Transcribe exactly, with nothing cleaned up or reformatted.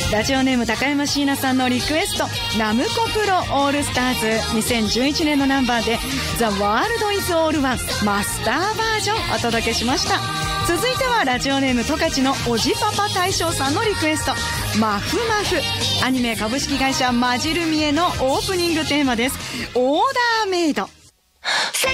ラジオネーム高山椎名さんのリクエスト、ナムコプロオールスターズにせんじゅういちねんのナンバーで The World is All One マスターバージョンお届けしました。続いてはラジオネーム十勝のおじパパ大将さんのリクエスト、マフマフ、アニメ株式会社マジルミエのオープニングテーマです。オーダーメイド。